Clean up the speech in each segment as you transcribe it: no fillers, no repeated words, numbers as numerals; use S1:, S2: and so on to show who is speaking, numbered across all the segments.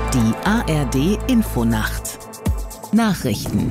S1: Die ARD Infonacht Nachrichten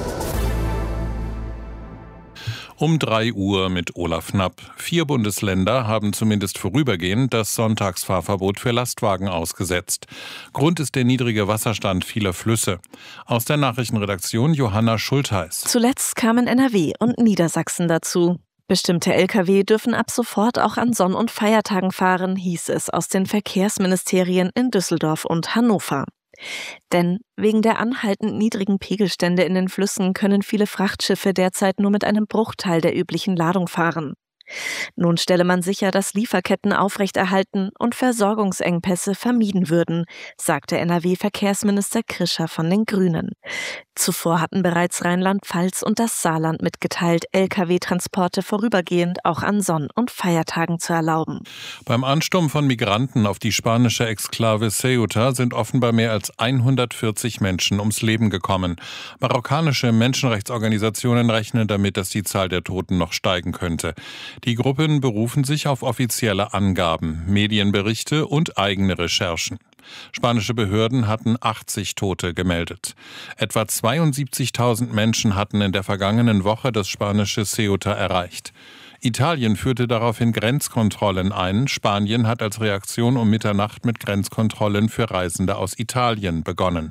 S2: Um 3 Uhr mit Olaf Knapp. 4 Bundesländer haben zumindest vorübergehend das Sonntagsfahrverbot für Lastwagen ausgesetzt. Grund ist der niedrige Wasserstand vieler Flüsse. Aus der Nachrichtenredaktion Johanna Schultheiß.
S3: Zuletzt kamen NRW und Niedersachsen dazu. Bestimmte Lkw dürfen ab sofort auch an Sonn- und Feiertagen fahren, hieß es aus den Verkehrsministerien in Düsseldorf und Hannover. Denn wegen der anhaltend niedrigen Pegelstände in den Flüssen können viele Frachtschiffe derzeit nur mit einem Bruchteil der üblichen Ladung fahren. Nun stelle man sicher, dass Lieferketten aufrechterhalten und Versorgungsengpässe vermieden würden, sagte NRW-Verkehrsminister Krischer von den Grünen. Zuvor hatten bereits Rheinland-Pfalz und das Saarland mitgeteilt, Lkw-Transporte vorübergehend auch an Sonn- und Feiertagen zu erlauben.
S2: Beim Ansturm von Migranten auf die spanische Exklave Ceuta sind offenbar mehr als 140 Menschen ums Leben gekommen. Marokkanische Menschenrechtsorganisationen rechnen damit, dass die Zahl der Toten noch steigen könnte. Die Gruppen berufen sich auf offizielle Angaben, Medienberichte und eigene Recherchen. Spanische Behörden hatten 80 Tote gemeldet. Etwa 72.000 Menschen hatten in der vergangenen Woche das spanische Ceuta erreicht. Italien führte daraufhin Grenzkontrollen ein. Spanien hat als Reaktion um Mitternacht mit Grenzkontrollen für Reisende aus Italien begonnen.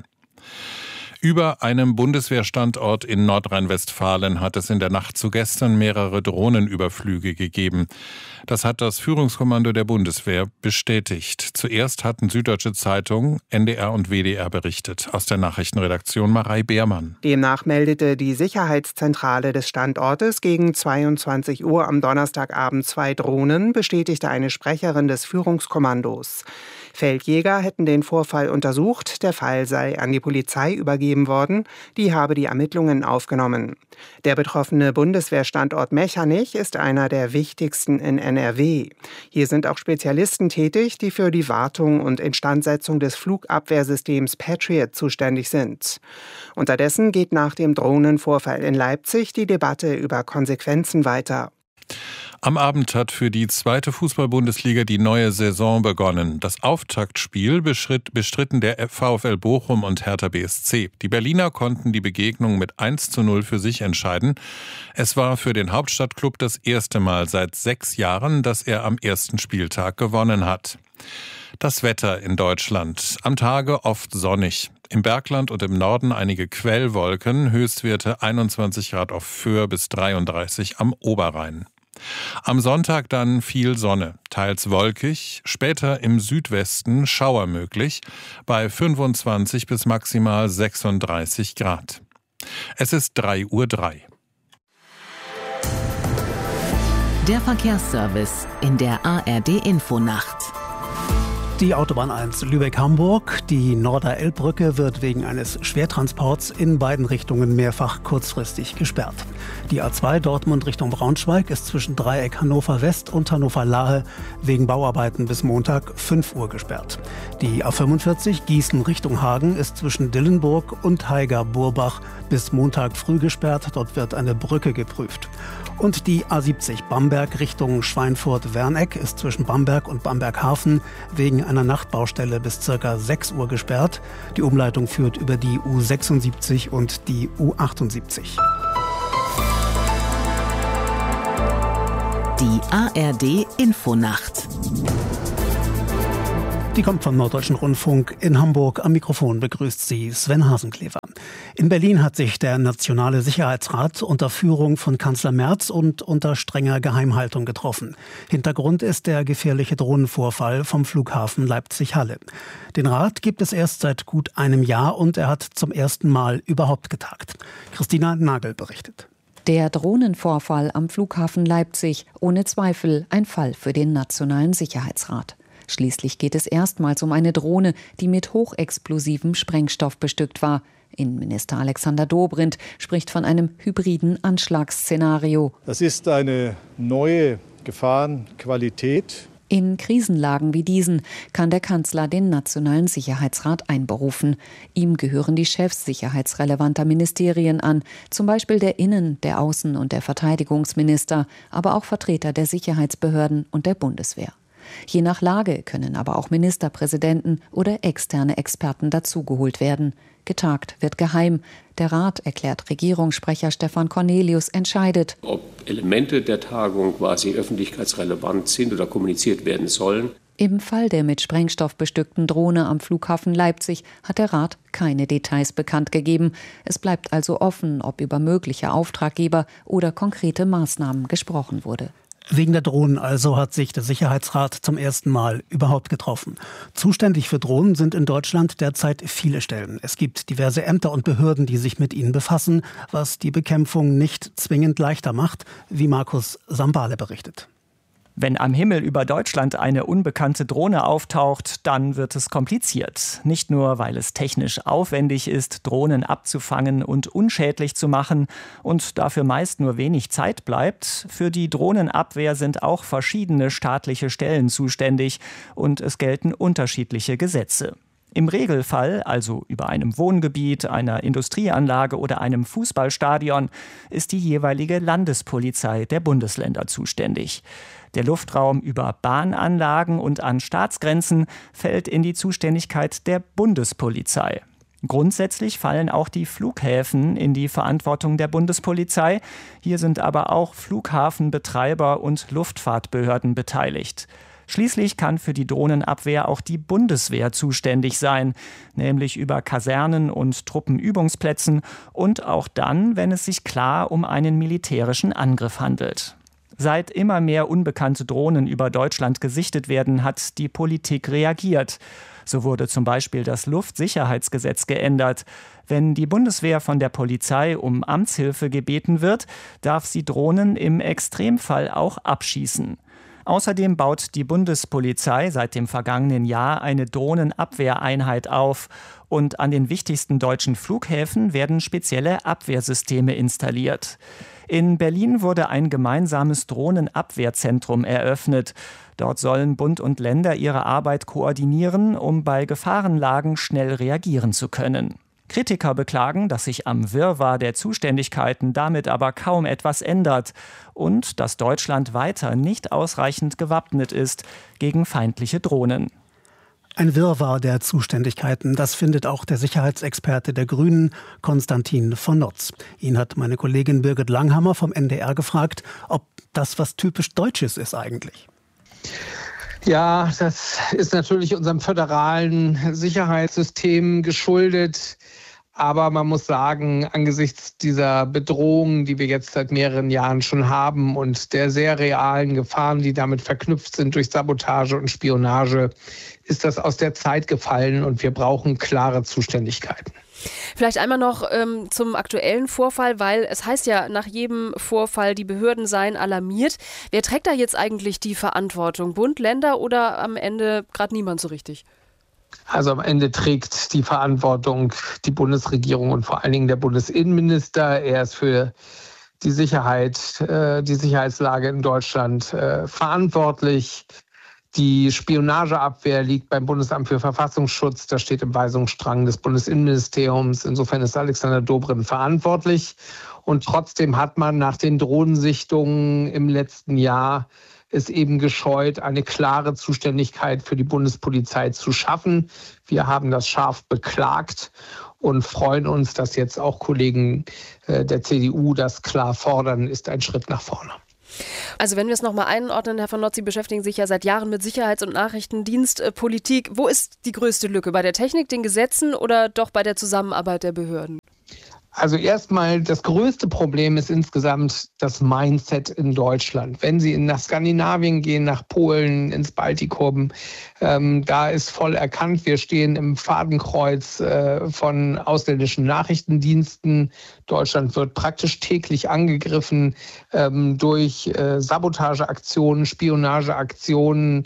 S2: Über einem Bundeswehrstandort in Nordrhein-Westfalen hat es in der Nacht zu gestern mehrere Drohnenüberflüge gegeben. Das hat das Führungskommando der Bundeswehr bestätigt. Zuerst hatten Süddeutsche Zeitung, NDR und WDR berichtet. Aus der Nachrichtenredaktion Marei Beermann.
S4: Demnach meldete die Sicherheitszentrale des Standortes gegen 22 Uhr am Donnerstagabend 2 Drohnen, bestätigte eine Sprecherin des Führungskommandos. Feldjäger hätten den Vorfall untersucht, der Fall sei an die Polizei übergeben worden, die habe die Ermittlungen aufgenommen. Der betroffene Bundeswehrstandort Mechernich ist einer der wichtigsten in NRW. Hier sind auch Spezialisten tätig, die für die Wartung und Instandsetzung des Flugabwehrsystems Patriot zuständig sind. Unterdessen geht nach dem Drohnenvorfall in Leipzig die Debatte über Konsequenzen weiter.
S2: Am Abend hat für die 2. Fußball-Bundesliga die neue Saison begonnen. Das Auftaktspiel bestritten der VfL Bochum und Hertha BSC. Die Berliner konnten die Begegnung mit 1:0 für sich entscheiden. Es war für den Hauptstadtklub das erste Mal seit 6 Jahren, dass er am ersten Spieltag gewonnen hat. Das Wetter in Deutschland. Am Tage oft sonnig. Im Bergland und im Norden einige Quellwolken, Höchstwerte 21 Grad auf Föhr bis 33 am Oberrhein. Am Sonntag dann viel Sonne, teils wolkig, später im Südwesten Schauer möglich, bei 25 bis maximal 36 Grad. Es ist 3:03 Uhr.
S1: Der Verkehrsservice in der ARD Infonacht.
S5: Die Autobahn 1 Lübeck-Hamburg, die Norder-Elbbrücke wird wegen eines Schwertransports in beiden Richtungen mehrfach kurzfristig gesperrt. Die A2 Dortmund Richtung Braunschweig ist zwischen Dreieck Hannover West und Hannover Lahe wegen Bauarbeiten bis Montag 5 Uhr gesperrt. Die A45 Gießen Richtung Hagen ist zwischen Dillenburg und Haiger-Burbach bis Montag früh gesperrt. Dort wird eine Brücke geprüft. Und die A70 Bamberg Richtung Schweinfurt-Werneck ist zwischen Bamberg und Bamberg-Hafen wegen einer Nachtbaustelle bis ca. 6 Uhr gesperrt. Die Umleitung führt über die U76 und die U78.
S1: Die ARD Infonacht.
S5: Die kommt vom Norddeutschen Rundfunk in Hamburg. Am Mikrofon begrüßt sie Sven Hasenklever. In Berlin hat sich der Nationale Sicherheitsrat unter Führung von Kanzler Merz und unter strenger Geheimhaltung getroffen. Hintergrund ist der gefährliche Drohnenvorfall vom Flughafen Leipzig-Halle. Den Rat gibt es erst seit gut einem Jahr und er hat zum ersten Mal überhaupt getagt. Christina Nagel berichtet.
S6: Der Drohnenvorfall am Flughafen Leipzig, ohne Zweifel ein Fall für den Nationalen Sicherheitsrat. Schließlich geht es erstmals um eine Drohne, die mit hochexplosivem Sprengstoff bestückt war. Innenminister Alexander Dobrindt spricht von einem hybriden Anschlagsszenario.
S7: Das ist eine neue Gefahrenqualität.
S6: In Krisenlagen wie diesen kann der Kanzler den Nationalen Sicherheitsrat einberufen. Ihm gehören die Chefs sicherheitsrelevanter Ministerien an, zum Beispiel der Innen-, der Außen- und der Verteidigungsminister, aber auch Vertreter der Sicherheitsbehörden und der Bundeswehr. Je nach Lage können aber auch Ministerpräsidenten oder externe Experten dazugeholt werden. Getagt wird geheim. Der Rat, erklärt Regierungssprecher Stefan Cornelius, entscheidet,
S8: ob Elemente der Tagung quasi öffentlichkeitsrelevant sind oder kommuniziert werden sollen.
S6: Im Fall der mit Sprengstoff bestückten Drohne am Flughafen Leipzig hat der Rat keine Details bekannt gegeben. Es bleibt also offen, ob über mögliche Auftraggeber oder konkrete Maßnahmen gesprochen wurde.
S5: Wegen der Drohnen also hat sich der Sicherheitsrat zum ersten Mal überhaupt getroffen. Zuständig für Drohnen sind in Deutschland derzeit viele Stellen. Es gibt diverse Ämter und Behörden, die sich mit ihnen befassen, was die Bekämpfung nicht zwingend leichter macht, wie Markus Sambale berichtet.
S9: Wenn am Himmel über Deutschland eine unbekannte Drohne auftaucht, dann wird es kompliziert. Nicht nur, weil es technisch aufwendig ist, Drohnen abzufangen und unschädlich zu machen und dafür meist nur wenig Zeit bleibt. Für die Drohnenabwehr sind auch verschiedene staatliche Stellen zuständig und es gelten unterschiedliche Gesetze. Im Regelfall, also über einem Wohngebiet, einer Industrieanlage oder einem Fußballstadion, ist die jeweilige Landespolizei der Bundesländer zuständig. Der Luftraum über Bahnanlagen und an Staatsgrenzen fällt in die Zuständigkeit der Bundespolizei. Grundsätzlich fallen auch die Flughäfen in die Verantwortung der Bundespolizei. Hier sind aber auch Flughafenbetreiber und Luftfahrtbehörden beteiligt. Schließlich kann für die Drohnenabwehr auch die Bundeswehr zuständig sein, nämlich über Kasernen und Truppenübungsplätzen und auch dann, wenn es sich klar um einen militärischen Angriff handelt. Seit immer mehr unbekannte Drohnen über Deutschland gesichtet werden, hat die Politik reagiert. So wurde zum Beispiel das Luftsicherheitsgesetz geändert. Wenn die Bundeswehr von der Polizei um Amtshilfe gebeten wird, darf sie Drohnen im Extremfall auch abschießen. Außerdem baut die Bundespolizei seit dem vergangenen Jahr eine Drohnenabwehreinheit auf. Und an den wichtigsten deutschen Flughäfen werden spezielle Abwehrsysteme installiert. In Berlin wurde ein gemeinsames Drohnenabwehrzentrum eröffnet. Dort sollen Bund und Länder ihre Arbeit koordinieren, um bei Gefahrenlagen schnell reagieren zu können. Kritiker beklagen, dass sich am Wirrwarr der Zuständigkeiten damit aber kaum etwas ändert und dass Deutschland weiter nicht ausreichend gewappnet ist gegen feindliche Drohnen.
S5: Ein Wirrwarr der Zuständigkeiten, das findet auch der Sicherheitsexperte der Grünen, Konstantin von Notz. Ihn hat meine Kollegin Birgit Langhammer vom NDR gefragt, ob das was typisch Deutsches ist eigentlich.
S10: Ja, das ist natürlich unserem föderalen Sicherheitssystem geschuldet. Aber man muss sagen, angesichts dieser Bedrohungen, die wir jetzt seit mehreren Jahren schon haben und der sehr realen Gefahren, die damit verknüpft sind durch Sabotage und Spionage, ist das aus der Zeit gefallen und wir brauchen klare Zuständigkeiten.
S11: Vielleicht einmal noch zum aktuellen Vorfall, weil es heißt ja nach jedem Vorfall, die Behörden seien alarmiert. Wer trägt da jetzt eigentlich die Verantwortung? Bund, Länder oder am Ende gerade niemand so richtig?
S10: Also am Ende trägt die Verantwortung die Bundesregierung und vor allen Dingen der Bundesinnenminister. Er ist für die Sicherheit, die Sicherheitslage in Deutschland verantwortlich. Die Spionageabwehr liegt beim Bundesamt für Verfassungsschutz. Das steht im Weisungsstrang des Bundesinnenministeriums. Insofern ist Alexander Dobrindt verantwortlich. Und trotzdem hat man nach den Drohnensichtungen im letzten Jahr es eben gescheut, eine klare Zuständigkeit für die Bundespolizei zu schaffen. Wir haben das scharf beklagt und freuen uns, dass jetzt auch Kollegen der CDU das klar fordern, ist ein Schritt nach vorne.
S11: Also wenn wir es nochmal einordnen, Herr von Notz, Sie beschäftigen sich ja seit Jahren mit Sicherheits- und Nachrichtendienstpolitik. Wo ist die größte Lücke? Bei der Technik, den Gesetzen oder doch bei der Zusammenarbeit der Behörden?
S10: Also erstmal, das größte Problem ist insgesamt das Mindset in Deutschland. Wenn Sie nach Skandinavien gehen, nach Polen, ins Baltikum, da ist voll erkannt, wir stehen im Fadenkreuz von ausländischen Nachrichtendiensten. Deutschland wird praktisch täglich angegriffen durch Sabotageaktionen, Spionageaktionen,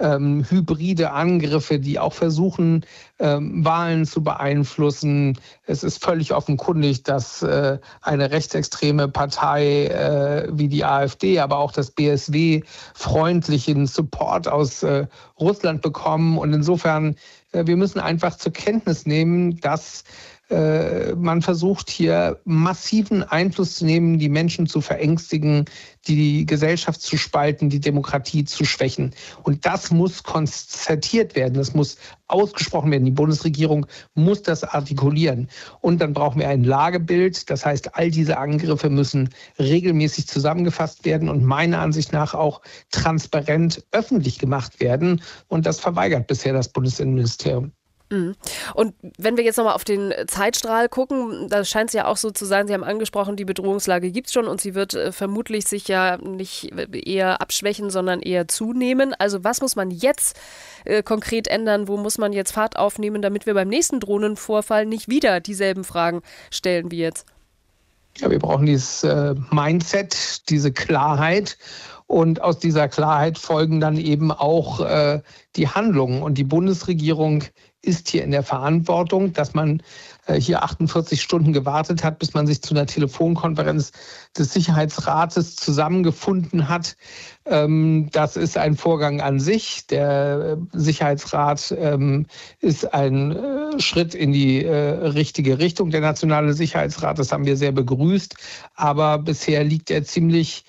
S10: hybride Angriffe, die auch versuchen, Wahlen zu beeinflussen. Es ist völlig offenkundig, dass eine rechtsextreme Partei wie die AfD, aber auch das BSW freundlichen Support aus Russland bekommen. Und insofern, wir müssen einfach zur Kenntnis nehmen, dass Man versucht hier massiven Einfluss zu nehmen, die Menschen zu verängstigen, die Gesellschaft zu spalten, die Demokratie zu schwächen. Und das muss konzertiert werden, das muss ausgesprochen werden. Die Bundesregierung muss das artikulieren. Und dann brauchen wir ein Lagebild. Das heißt, all diese Angriffe müssen regelmäßig zusammengefasst werden und meiner Ansicht nach auch transparent öffentlich gemacht werden. Und das verweigert bisher das Bundesinnenministerium.
S11: Und wenn wir jetzt nochmal auf den Zeitstrahl gucken, da scheint es ja auch so zu sein, Sie haben angesprochen, die Bedrohungslage gibt es schon und sie wird vermutlich sich ja nicht eher abschwächen, sondern eher zunehmen. Also was muss man jetzt konkret ändern? Wo muss man jetzt Fahrt aufnehmen, damit wir beim nächsten Drohnenvorfall nicht wieder dieselben Fragen stellen wie jetzt?
S10: Ja, wir brauchen dieses Mindset, diese Klarheit. Und aus dieser Klarheit folgen dann eben auch die Handlungen. Und die Bundesregierung ist hier in der Verantwortung, dass man hier 48 Stunden gewartet hat, bis man sich zu einer Telefonkonferenz des Sicherheitsrates zusammengefunden hat. Das ist ein Vorgang an sich. Der Sicherheitsrat ist ein Schritt in die richtige Richtung, der Nationale Sicherheitsrat. Das haben wir sehr begrüßt. Aber bisher liegt er ziemlich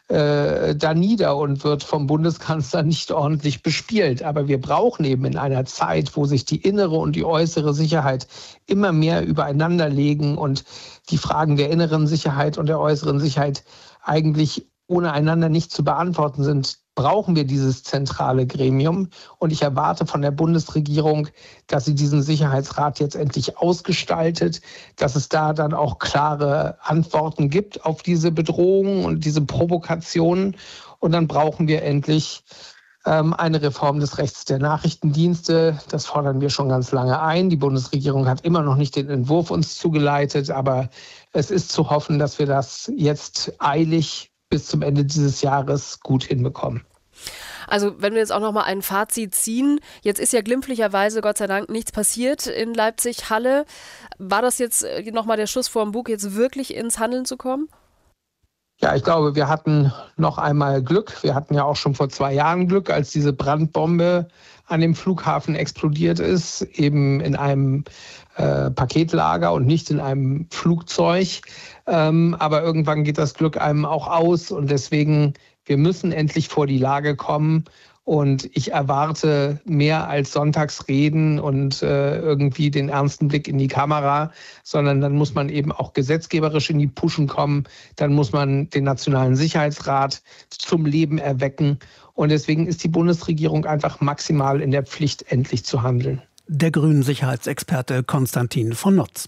S10: da nieder und wird vom Bundeskanzler nicht ordentlich bespielt. Aber wir brauchen eben in einer Zeit, wo sich die innere und die äußere Sicherheit immer mehr übereinander legen und die Fragen der inneren Sicherheit und der äußeren Sicherheit eigentlich ohne einander nicht zu beantworten sind, brauchen wir dieses zentrale Gremium. Und ich erwarte von der Bundesregierung, dass sie diesen Sicherheitsrat jetzt endlich ausgestaltet, dass es da dann auch klare Antworten gibt auf diese Bedrohungen und diese Provokationen. Und dann brauchen wir endlich eine Reform des Rechts der Nachrichtendienste. Das fordern wir schon ganz lange ein. Die Bundesregierung hat immer noch nicht den Entwurf uns zugeleitet, aber es ist zu hoffen, dass wir das jetzt eilig bis zum Ende dieses Jahres gut hinbekommen.
S11: Also wenn wir jetzt auch noch mal ein Fazit ziehen, jetzt ist ja glimpflicherweise Gott sei Dank nichts passiert in Leipzig-Halle. War das jetzt noch mal der Schuss vor dem Bug, jetzt wirklich ins Handeln zu kommen?
S10: Ja, ich glaube, wir hatten noch einmal Glück. Wir hatten ja auch schon vor 2 Jahren Glück, als diese Brandbombe an dem Flughafen explodiert ist, eben in einem Paketlager und nicht in einem Flugzeug. Aber irgendwann geht das Glück einem auch aus und deswegen, wir müssen endlich vor die Lage kommen. Und ich erwarte mehr als Sonntagsreden und irgendwie den ernsten Blick in die Kamera, sondern dann muss man eben auch gesetzgeberisch in die Puschen kommen. Dann muss man den Nationalen Sicherheitsrat zum Leben erwecken. Und deswegen ist die Bundesregierung einfach maximal in der Pflicht, endlich zu handeln.
S5: Der grünen Sicherheitsexperte Konstantin von Notz.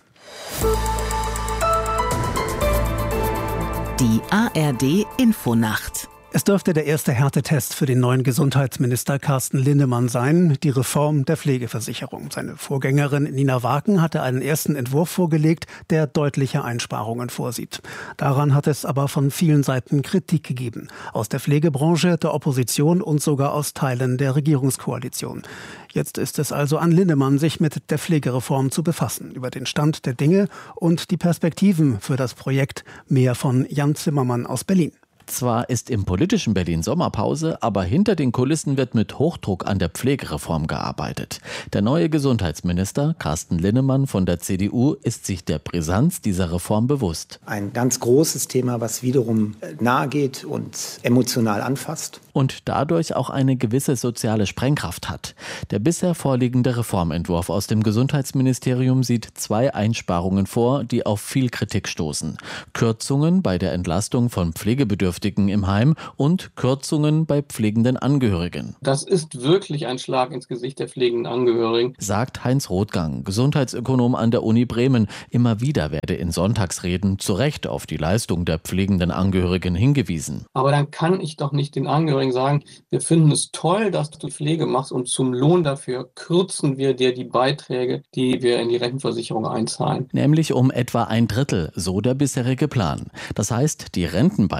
S1: Die ARD Infonacht.
S5: Es dürfte der erste Härtetest für den neuen Gesundheitsminister Carsten Linnemann sein, die Reform der Pflegeversicherung. Seine Vorgängerin Nina Waken hatte einen ersten Entwurf vorgelegt, der deutliche Einsparungen vorsieht. Daran hat es aber von vielen Seiten Kritik gegeben. Aus der Pflegebranche, der Opposition und sogar aus Teilen der Regierungskoalition. Jetzt ist es also an Linnemann, sich mit der Pflegereform zu befassen. Über den Stand der Dinge und die Perspektiven für das Projekt. Mehr von Jan Zimmermann aus Berlin.
S12: Zwar ist im politischen Berlin Sommerpause, aber hinter den Kulissen wird mit Hochdruck an der Pflegereform gearbeitet. Der neue Gesundheitsminister Carsten Linnemann von der CDU ist sich der Brisanz dieser Reform bewusst.
S13: Ein ganz großes Thema, was wiederum nahe geht und emotional anfasst.
S12: Und dadurch auch eine gewisse soziale Sprengkraft hat. Der bisher vorliegende Reformentwurf aus dem Gesundheitsministerium sieht 2 Einsparungen vor, die auf viel Kritik stoßen. Kürzungen bei der Entlastung von Pflegebedürftigen im Heim und Kürzungen bei pflegenden Angehörigen.
S14: Das ist wirklich ein Schlag ins Gesicht der pflegenden Angehörigen,
S12: sagt Heinz Rothgang, Gesundheitsökonom an der Uni Bremen. Immer wieder werde in Sonntagsreden zu Recht auf die Leistung der pflegenden Angehörigen hingewiesen.
S14: Aber dann kann ich doch nicht den Angehörigen sagen, wir finden es toll, dass du Pflege machst und zum Lohn dafür kürzen wir dir die Beiträge, die wir in die Rentenversicherung einzahlen.
S12: Nämlich um etwa 1/3, so der bisherige Plan. Das heißt, die Rentenbeiträge,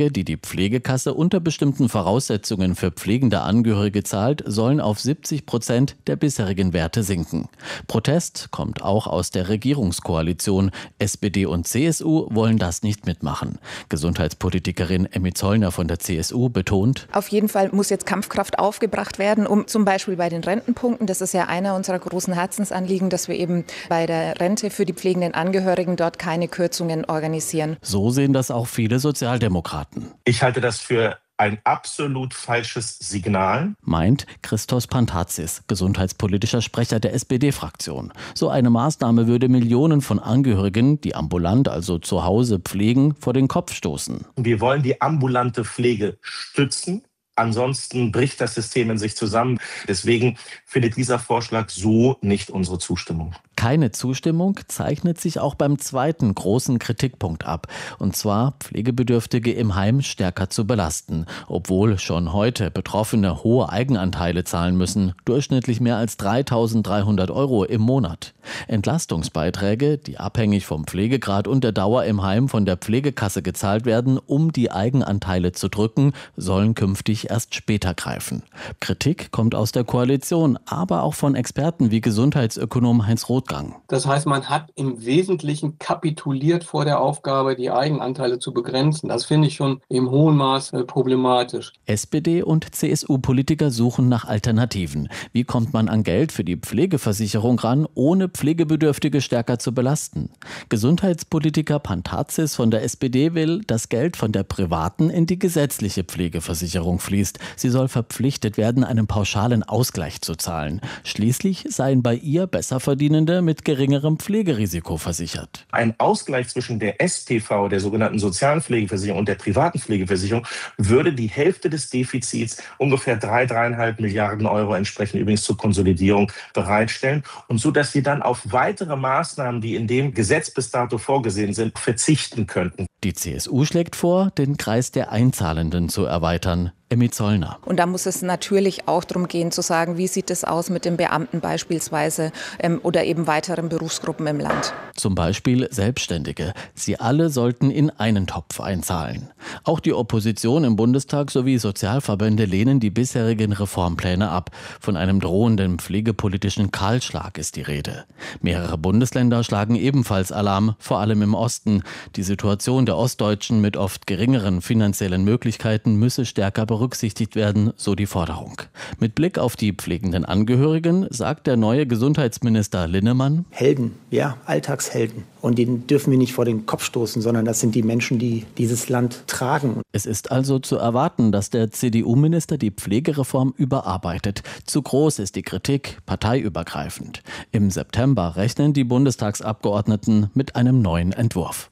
S12: Beiträge, die die Pflegekasse unter bestimmten Voraussetzungen für pflegende Angehörige zahlt, sollen auf 70% der bisherigen Werte sinken. Protest kommt auch aus der Regierungskoalition. SPD und CSU wollen das nicht mitmachen. Gesundheitspolitikerin Emmy Zollner von der CSU betont:
S15: Auf jeden Fall muss jetzt Kampfkraft aufgebracht werden, um zum Beispiel bei den Rentenpunkten, das ist ja einer unserer großen Herzensanliegen, dass wir eben bei der Rente für die pflegenden Angehörigen dort keine Kürzungen organisieren.
S12: So sehen das auch viele Sozialdemokraten.
S16: Ich halte das für ein absolut falsches Signal,
S12: meint Christos Pantazis, gesundheitspolitischer Sprecher der SPD-Fraktion. So eine Maßnahme würde Millionen von Angehörigen, die ambulant, also zu Hause pflegen, vor den Kopf stoßen.
S16: Wir wollen die ambulante Pflege stützen. Ansonsten bricht das System in sich zusammen. Deswegen findet dieser Vorschlag so nicht unsere Zustimmung.
S12: Keine Zustimmung zeichnet sich auch beim zweiten großen Kritikpunkt ab, und zwar Pflegebedürftige im Heim stärker zu belasten, obwohl schon heute Betroffene hohe Eigenanteile zahlen müssen, durchschnittlich mehr als 3.300 € im Monat. Entlastungsbeiträge, die abhängig vom Pflegegrad und der Dauer im Heim von der Pflegekasse gezahlt werden, um die Eigenanteile zu drücken, sollen künftig erst später greifen. Kritik kommt aus der Koalition, aber auch von Experten wie Gesundheitsökonom Heinz Rothgang.
S14: Das heißt, man hat im Wesentlichen kapituliert vor der Aufgabe, die Eigenanteile zu begrenzen. Das finde ich schon im hohen Maß problematisch.
S12: SPD- und CSU-Politiker suchen nach Alternativen. Wie kommt man an Geld für die Pflegeversicherung ran, ohne Pflegebedürftige stärker zu belasten? Gesundheitspolitiker Pantazis von der SPD will, dass Geld von der privaten in die gesetzliche Pflegeversicherung fließt. Sie soll verpflichtet werden, einen pauschalen Ausgleich zu zahlen. Schließlich seien bei ihr Besserverdienende mit geringerem Pflegerisiko versichert.
S16: Ein Ausgleich zwischen der SPV, der sogenannten sozialen Pflegeversicherung, und der privaten Pflegeversicherung würde die Hälfte des Defizits, ungefähr 3,5 Milliarden € entsprechend übrigens zur Konsolidierung, bereitstellen. Und so, dass wir dann auf weitere Maßnahmen, die in dem Gesetz bis dato vorgesehen sind, verzichten könnten.
S12: Die CSU schlägt vor, den Kreis der Einzahlenden zu erweitern. Emmy Zollner.
S15: Und da muss es natürlich auch darum gehen, zu sagen, wie sieht es aus mit den Beamten beispielsweise oder eben weiteren Berufsgruppen im Land.
S12: Zum Beispiel Selbstständige. Sie alle sollten in einen Topf einzahlen. Auch die Opposition im Bundestag sowie Sozialverbände lehnen die bisherigen Reformpläne ab. Von einem drohenden pflegepolitischen Kahlschlag ist die Rede. Mehrere Bundesländer schlagen ebenfalls Alarm, vor allem im Osten. Die Situation der Ostdeutschen mit oft geringeren finanziellen Möglichkeiten müsse stärker berücksichtigt werden, so die Forderung. Mit Blick auf die pflegenden Angehörigen sagt der neue Gesundheitsminister Linnemann:
S13: Helden, ja, Alltagshelden. Und denen dürfen wir nicht vor den Kopf stoßen, sondern das sind die Menschen, die dieses Land tragen.
S12: Es ist also zu erwarten, dass der CDU-Minister die Pflegereform überarbeitet. Zu groß ist die Kritik, parteiübergreifend. Im September rechnen die Bundestagsabgeordneten mit einem neuen Entwurf.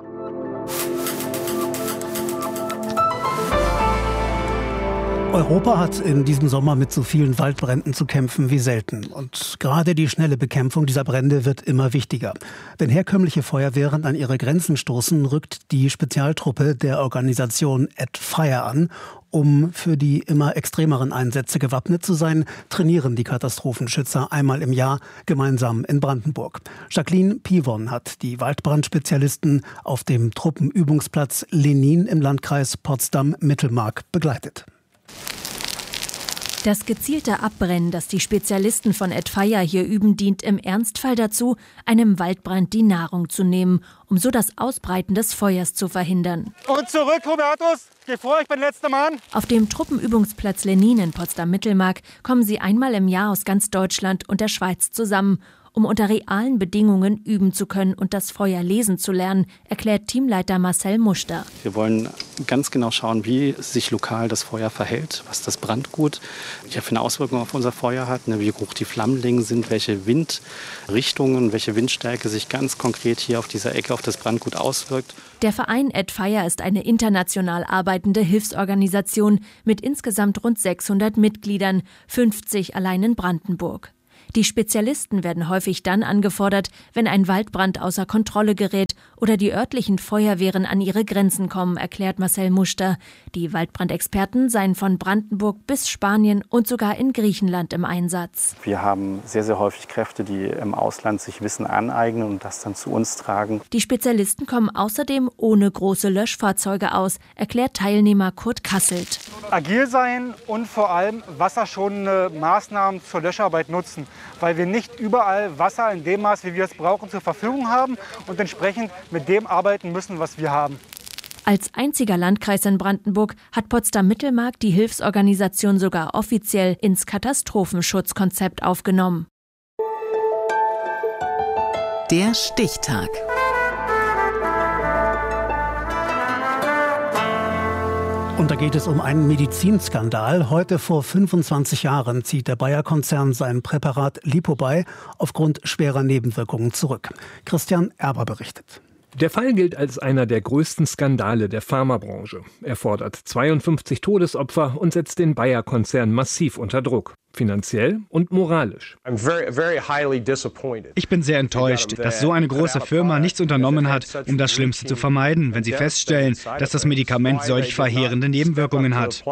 S5: Europa hat in diesem Sommer mit so vielen Waldbränden zu kämpfen wie selten. Und gerade die schnelle Bekämpfung dieser Brände wird immer wichtiger. Wenn herkömmliche Feuerwehren an ihre Grenzen stoßen, rückt die Spezialtruppe der Organisation At Fire an. Um für die immer extremeren Einsätze gewappnet zu sein, trainieren die Katastrophenschützer einmal im Jahr gemeinsam in Brandenburg. Jacqueline Pivon hat die Waldbrandspezialisten auf dem Truppenübungsplatz Lenin im Landkreis Potsdam-Mittelmark begleitet.
S17: Das gezielte Abbrennen, das die Spezialisten von At Fire hier üben, dient im Ernstfall dazu, einem Waldbrand die Nahrung zu nehmen, um so das Ausbreiten des Feuers zu verhindern.
S18: Und zurück, Hubertus! Geh vor, ich bin letzter Mann!
S17: Auf dem Truppenübungsplatz Lenin in Potsdam-Mittelmark kommen sie einmal im Jahr aus ganz Deutschland und der Schweiz zusammen, um unter realen Bedingungen üben zu können und das Feuer lesen zu lernen, erklärt Teamleiter Marcel Muster.
S19: Wir wollen ganz genau schauen, wie sich lokal das Feuer verhält, was das Brandgut für eine Auswirkung auf unser Feuer hat, wie hoch die Flammenlängen sind, welche Windrichtungen, welche Windstärke sich ganz konkret hier auf dieser Ecke auf das Brandgut auswirkt.
S17: Der Verein At Fire ist eine international arbeitende Hilfsorganisation mit insgesamt rund 600 Mitgliedern, 50 allein in Brandenburg. Die Spezialisten werden häufig dann angefordert, wenn ein Waldbrand außer Kontrolle gerät oder die örtlichen Feuerwehren an ihre Grenzen kommen, erklärt Marcel Muster. Die Waldbrandexperten seien von Brandenburg bis Spanien und sogar in Griechenland im Einsatz.
S20: Wir haben sehr, sehr häufig Kräfte, die im Ausland sich Wissen aneignen und das dann zu uns tragen.
S17: Die Spezialisten kommen außerdem ohne große Löschfahrzeuge aus, erklärt Teilnehmer Kurt Kasselt.
S18: Agil sein und vor allem wasserschonende Maßnahmen zur Löscharbeit nutzen, weil wir nicht überall Wasser in dem Maß, wie wir es brauchen, zur Verfügung haben und entsprechend mit dem arbeiten müssen, was wir haben.
S17: Als einziger Landkreis in Brandenburg hat Potsdam-Mittelmark die Hilfsorganisation sogar offiziell ins Katastrophenschutzkonzept aufgenommen.
S1: Der Stichtag.
S5: Und da geht es um einen Medizinskandal. Heute vor 25 Jahren zieht der Bayer-Konzern sein Präparat Lipobay aufgrund schwerer Nebenwirkungen zurück. Christian Erber berichtet.
S21: Der Fall gilt als einer der größten Skandale der Pharmabranche. Er fordert 52 Todesopfer und setzt den Bayer-Konzern massiv unter Druck. Finanziell und moralisch.
S22: Ich bin sehr enttäuscht, dass so eine große Firma nichts unternommen hat, um das Schlimmste zu vermeiden, wenn sie feststellen, dass das Medikament solch verheerende Nebenwirkungen hat.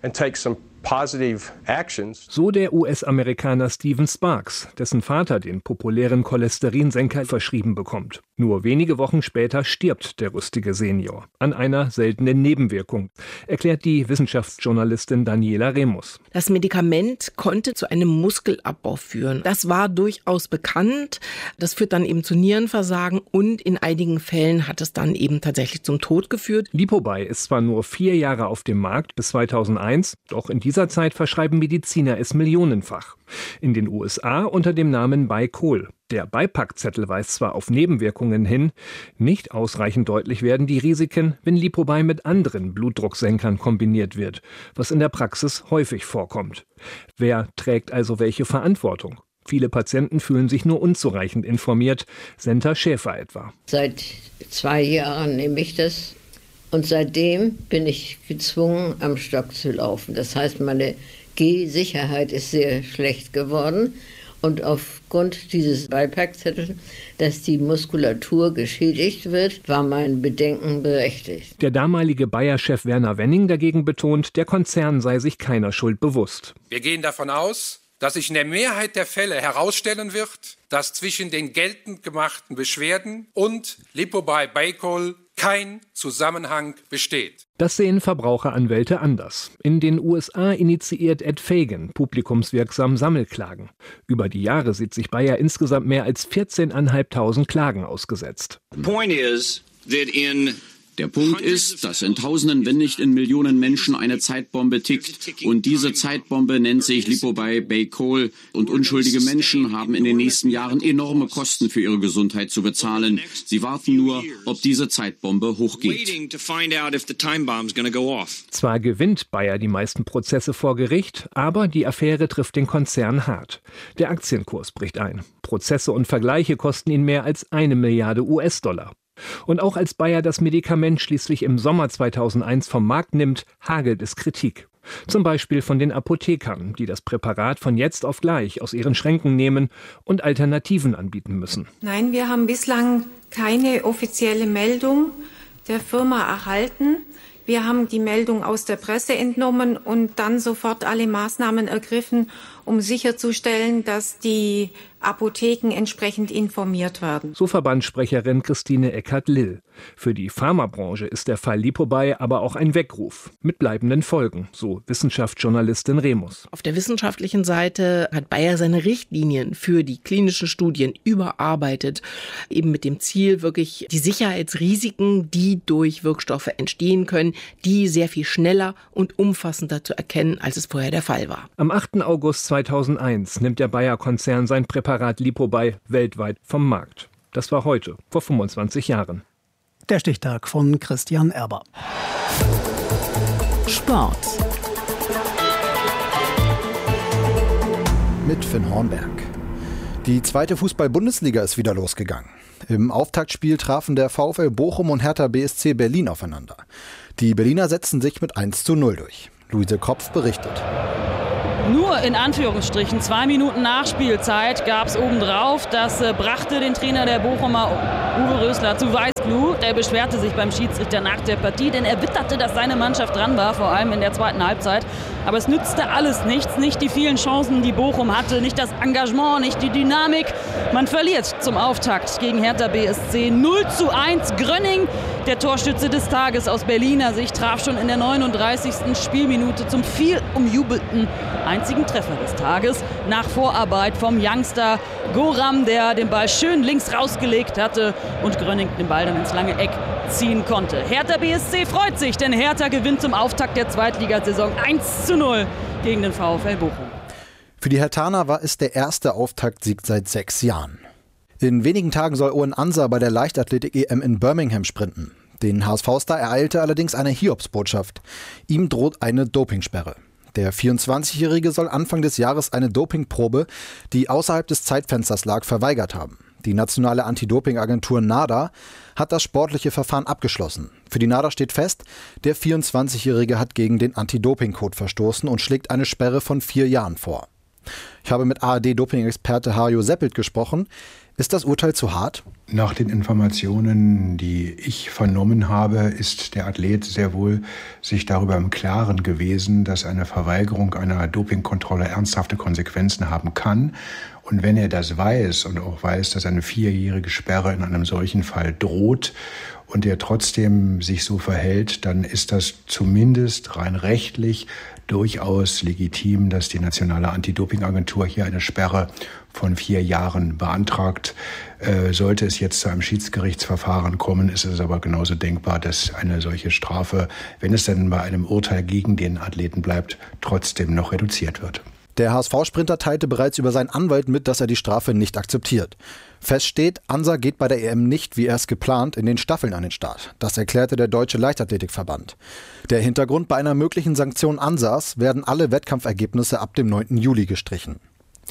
S21: So der US-Amerikaner Steven Sparks, dessen Vater den populären Cholesterinsenker verschrieben bekommt. Nur wenige Wochen später stirbt der rüstige Senior an einer seltenen Nebenwirkung, erklärt die Wissenschaftsjournalistin Daniela Remus.
S23: Das Medikament konnte zu einem Muskelabbau führen. Das war durchaus bekannt. Das führt dann eben zu Nierenversagen und in einigen Fällen hat es dann eben tatsächlich zum Tod geführt.
S21: Lipobay ist zwar nur 4 Jahre auf dem Markt bis 2001, doch in dieser Zeit verschreiben Mediziner es millionenfach. In den USA unter dem Namen Baycol. Der Beipackzettel weist zwar auf Nebenwirkungen hin, nicht ausreichend deutlich werden die Risiken, wenn Lipobay mit anderen Blutdrucksenkern kombiniert wird, was in der Praxis häufig vorkommt. Wer trägt also welche Verantwortung? Viele Patienten fühlen sich nur unzureichend informiert, Senta Schäfer etwa.
S24: Seit 2 Jahren nehme ich das und seitdem bin ich gezwungen, am Stock zu laufen. Das heißt, meine Gehsicherheit ist sehr schlecht geworden. Und aufgrund dieses Beipackzettels, dass die Muskulatur geschädigt wird, war mein Bedenken berechtigt.
S21: Der damalige Bayer-Chef Werner Wenning dagegen betont, der Konzern sei sich keiner Schuld bewusst.
S25: Wir gehen davon aus, dass sich in der Mehrheit der Fälle herausstellen wird, dass zwischen den geltend gemachten Beschwerden und Lipobay-Baycol kein Zusammenhang besteht.
S21: Das sehen Verbraucheranwälte anders. In den USA initiiert Ed Fagan publikumswirksam Sammelklagen. Über die Jahre sieht sich Bayer insgesamt mehr als 14.500 Klagen ausgesetzt.
S26: Der Punkt ist, dass in Tausenden, wenn nicht in Millionen Menschen eine Zeitbombe tickt. Und diese Zeitbombe nennt sich Lipobay Baycol. Und unschuldige Menschen haben in den nächsten Jahren enorme Kosten für ihre Gesundheit zu bezahlen. Sie warten nur, ob diese Zeitbombe hochgeht.
S21: Zwar gewinnt Bayer die meisten Prozesse vor Gericht, aber die Affäre trifft den Konzern hart. Der Aktienkurs bricht ein. Prozesse und Vergleiche kosten ihn mehr als 1 Milliarde US-Dollar. Und auch als Bayer das Medikament schließlich im Sommer 2001 vom Markt nimmt, hagelt es Kritik. Zum Beispiel von den Apothekern, die das Präparat von jetzt auf gleich aus ihren Schränken nehmen und Alternativen anbieten müssen.
S27: Nein, wir haben bislang keine offizielle Meldung der Firma erhalten. Wir haben die Meldung aus der Presse entnommen und dann sofort alle Maßnahmen ergriffen, um sicherzustellen, dass die Apotheken entsprechend informiert werden.
S21: So Verbandssprecherin Christine Eckert-Lill. Für die Pharmabranche ist der Fall Lipobay aber auch ein Weckruf mit bleibenden Folgen, so Wissenschaftsjournalistin Remus.
S23: Auf der wissenschaftlichen Seite hat Bayer seine Richtlinien für die klinischen Studien überarbeitet, eben mit dem Ziel, wirklich die Sicherheitsrisiken, die durch Wirkstoffe entstehen können, die sehr viel schneller und umfassender zu erkennen, als es vorher der Fall war.
S21: Am 8. August 2001 nimmt der Bayer-Konzern sein Präparat Lipobay weltweit vom Markt. Das war heute, vor 25 Jahren.
S5: Der Stichtag von Christian Erber.
S1: Sport.
S28: Mit Finn Hornberg. Die zweite Fußball-Bundesliga ist wieder losgegangen. Im Auftaktspiel trafen der VfL Bochum und Hertha BSC Berlin aufeinander. Die Berliner setzten sich mit 1:0 durch. Luise Kropf berichtet.
S2: Nur in Anführungsstrichen 2 Minuten Nachspielzeit gab es obendrauf. Das brachte den Trainer der Bochumer, Uwe Rösler, zu Weißglut. Er beschwerte sich beim Schiedsrichter nach der Partie, denn er witterte, dass seine Mannschaft dran war, vor allem in der zweiten Halbzeit. Aber es nützte alles nichts, nicht die vielen Chancen, die Bochum hatte, nicht das Engagement, nicht die Dynamik. Man verliert zum Auftakt gegen Hertha BSC 0:1. Grönning, der Torschütze des Tages aus Berliner Sicht, traf schon in der 39. Spielminute zum viel umjubelten einzigen Treffer des Tages. Nach Vorarbeit vom Youngster Goram, der den Ball schön links rausgelegt hatte und Grönning den Ball dann ins lange Eck ziehen konnte. Hertha BSC freut sich, denn Hertha gewinnt zum Auftakt der Zweitligasaison 1:0 gegen den VfL Bochum.
S28: Für die Herthaner war es der erste Auftaktsieg seit 6 Jahren. In wenigen Tagen soll Owen Ansah bei der Leichtathletik-EM in Birmingham sprinten. Den HSV-Star ereilte allerdings eine Hiobsbotschaft. Ihm droht eine Dopingsperre. Der 24-Jährige soll Anfang des Jahres eine Dopingprobe, die außerhalb des Zeitfensters lag, verweigert haben. Die nationale Anti-Doping-Agentur NADA hat das sportliche Verfahren abgeschlossen. Für die NADA steht fest, der 24-Jährige hat gegen den Anti-Doping-Code verstoßen und schlägt eine Sperre von 4 Jahren vor. Ich habe mit ARD-Doping-Experte Hajo Seppelt gesprochen. Ist das Urteil zu hart?
S3: Nach den Informationen, die ich vernommen habe, ist der Athlet sehr wohl sich darüber im Klaren gewesen, dass eine Verweigerung einer Dopingkontrolle ernsthafte Konsequenzen haben kann. Und wenn er das weiß und auch weiß, dass eine 4-jährige Sperre in einem solchen Fall droht und er trotzdem sich so verhält, dann ist das zumindest rein rechtlich durchaus legitim, dass die nationale Anti-Doping-Agentur hier eine Sperre von 4 Jahren beantragt. Sollte es jetzt zu einem Schiedsgerichtsverfahren kommen, ist es aber genauso denkbar, dass eine solche Strafe, wenn es dann bei einem Urteil gegen den Athleten bleibt, trotzdem noch reduziert wird.
S28: Der HSV-Sprinter teilte bereits über seinen Anwalt mit, dass er die Strafe nicht akzeptiert. Fest steht, Ansah geht bei der EM nicht, wie erst geplant, in den Staffeln an den Start. Das erklärte der Deutsche Leichtathletikverband. Der Hintergrund: bei einer möglichen Sanktion Ansahs werden alle Wettkampfergebnisse ab dem 9. Juli gestrichen.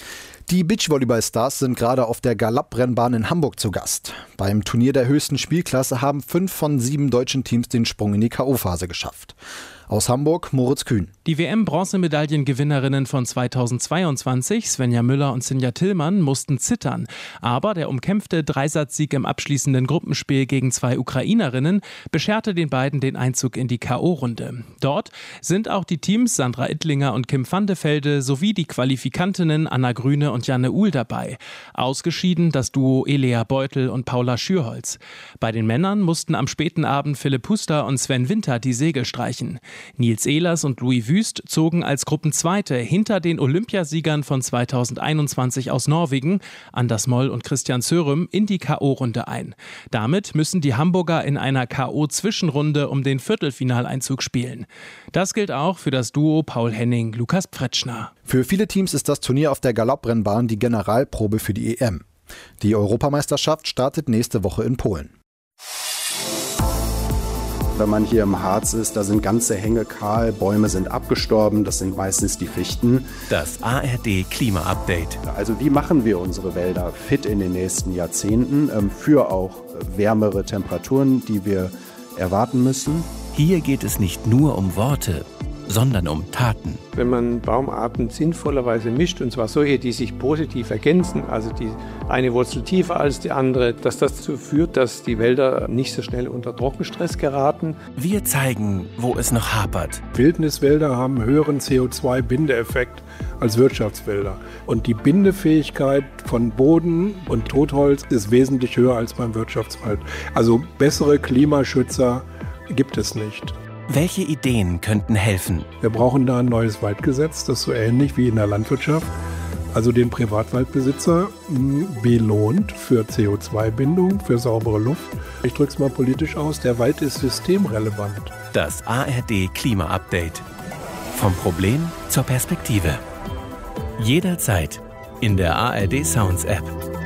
S28: Die Beachvolleyball-Stars sind gerade auf der Galopp-Rennbahn in Hamburg zu Gast. Beim Turnier der höchsten Spielklasse haben 5 von 7 deutschen Teams den Sprung in die K.O.-Phase geschafft. Aus Hamburg, Moritz Kühn.
S4: Die WM-Bronzemedaillengewinnerinnen von 2022, Svenja Müller und Sinja Tillmann, mussten zittern. Aber der umkämpfte Dreisatzsieg im abschließenden Gruppenspiel gegen 2 Ukrainerinnen bescherte den beiden den Einzug in die K.O.-Runde. Dort sind auch die Teams Sandra Ittlinger und Kim van de Velde sowie die Qualifikantinnen Anna Grüne und Janne Uhl dabei. Ausgeschieden das Duo Elea Beutel und Paula Schürholz. Bei den Männern mussten am späten Abend Philipp Huster und Sven Winter die Segel streichen. Nils Ehlers und Louis Wüst zogen als Gruppenzweite hinter den Olympiasiegern von 2021 aus Norwegen, Anders Moll und Christian Sörem, in die K.O.-Runde ein. Damit müssen die Hamburger in einer K.O.-Zwischenrunde um den Viertelfinaleinzug spielen. Das gilt auch für das Duo Paul Henning-Lukas Pretschner.
S28: Für viele Teams ist das Turnier auf der Galopprennbahn die Generalprobe für die EM. Die Europameisterschaft startet nächste Woche in Polen.
S6: Wenn man hier im Harz ist, da sind ganze Hänge kahl, Bäume sind abgestorben, das sind meistens die Fichten.
S7: Das ARD Klima-Update.
S6: Also wie machen wir unsere Wälder fit in den nächsten Jahrzehnten für auch wärmere Temperaturen, die wir erwarten müssen?
S7: Hier geht es nicht nur um Worte, sondern um Taten.
S8: Wenn man Baumarten sinnvollerweise mischt, und zwar solche, die sich positiv ergänzen, also die eine Wurzel tiefer als die andere, dass das dazu führt, dass die Wälder nicht so schnell unter Trockenstress geraten.
S7: Wir zeigen, wo es noch hapert.
S9: Wildniswälder haben einen höheren CO2-Bindeeffekt als Wirtschaftswälder. Und die Bindefähigkeit von Boden und Totholz ist wesentlich höher als beim Wirtschaftswald. Also bessere Klimaschützer gibt es nicht.
S7: Welche Ideen könnten helfen?
S9: Wir brauchen da ein neues Waldgesetz, das so ähnlich wie in der Landwirtschaft, also den Privatwaldbesitzer belohnt für CO2-Bindung, für saubere Luft. Ich drücke es mal politisch aus, der Wald ist systemrelevant.
S7: Das ARD Klima-Update. Vom Problem zur Perspektive. Jederzeit in der ARD Sounds App.